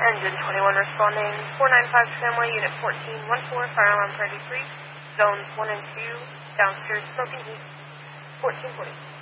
Engine 21 responding. 495 family, Unit 1414, fire alarm 33. Zones 1 and 2, downstairs smoking heat. 1440.